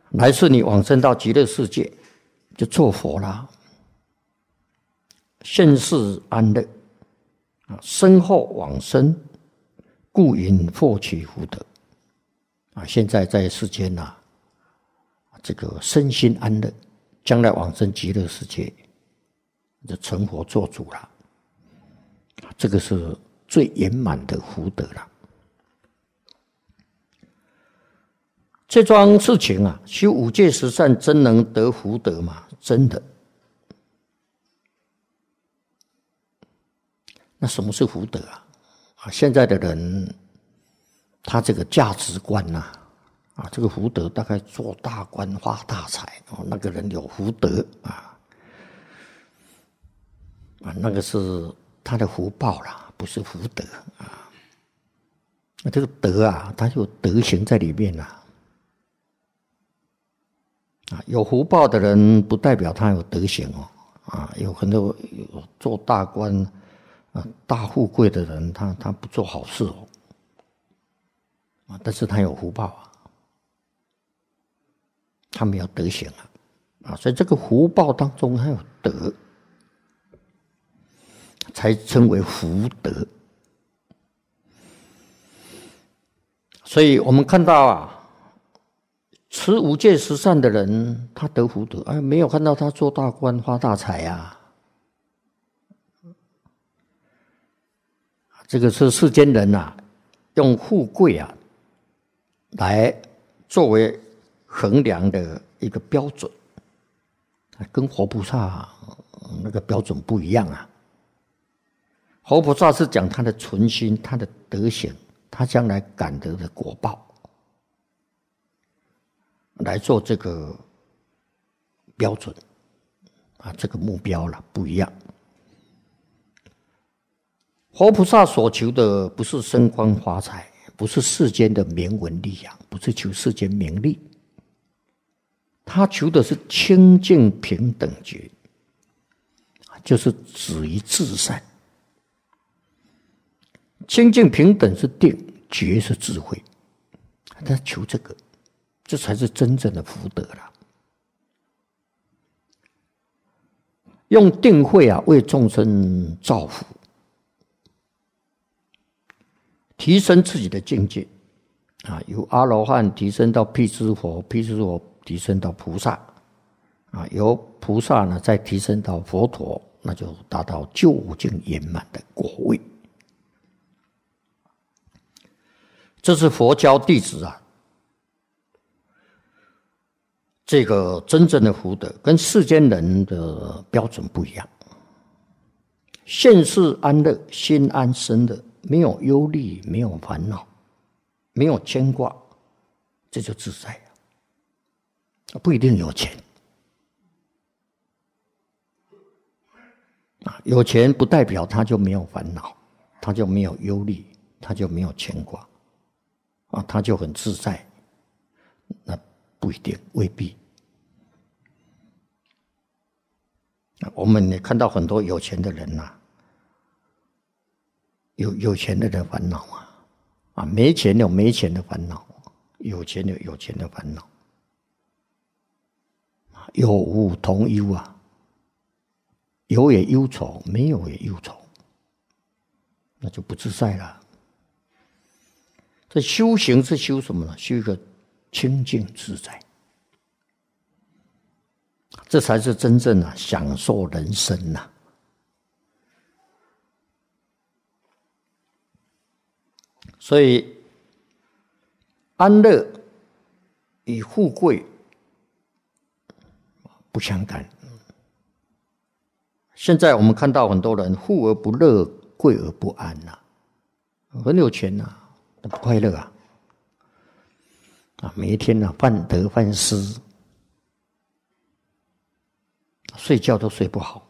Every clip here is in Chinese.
来世你往生到极乐世界，就做佛啦，现世安乐，身后往生，故云获取福德。现在在世间这个身心安乐，将来往生极乐世界，就成佛做主了。这个是最圆满的福德了。这桩事情修五戒十善真能得福德吗？真的。那什么是福德现在的人他这个价值观这个福德大概做大官发大财那个人有福德那个是他的福报啦，不是福德那这个德它有德行在里面有福报的人不代表他有德行有很多做大官大富贵的人他不做好事但是他有福报他没有德行所以这个福报当中他有德，才称为福德。所以我们看到持五戒十善的人他得福德没有看到他做大官发大财这个是世间人用富贵来作为衡量的一个标准，跟活菩萨那个标准不一样活菩萨是讲他的存心，他的德行，他将来感得的果报来做这个标准这个目标不一样。活菩萨所求的不是升官发财，不是世间的名闻利养，不是求世间名利，他求的是清净平等觉，就是止于至善。清净平等是定，觉是智慧，他求这个，这才是真正的福德了。用定慧为众生造福，提升自己的境界由阿罗汉提升到辟支佛，辟支佛提升到菩萨由菩萨呢再提升到佛陀，那就达到究竟圆满的果位。这是佛教弟子这个真正的福德跟世间人的标准不一样。现世安乐，心安身乐，没有忧虑，没有烦恼，没有牵挂，这就自在不一定有钱有钱不代表他就没有烦恼，他就没有忧虑，他就没有牵挂他就很自在，那不一定，未必。我们也看到很多有钱的人有钱的人烦恼没钱有没钱的烦恼，有钱有有钱的烦恼，有无同忧有也忧愁，没有也忧愁，那就不自在了。这修行是修什么呢？修一个清净自在，这才是真正享受人生所以安乐与富贵不相干。现在我们看到很多人富而不乐，贵而不安很有钱不快乐每一天患得患失，睡觉都睡不好。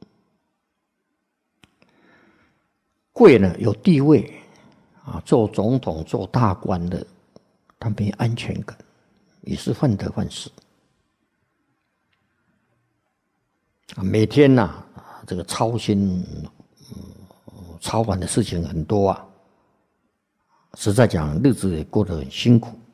贵呢有地位做总统做大官的，他没安全感，也是患得患失每天这个操心操烦的事情很多实在讲日子也过得很辛苦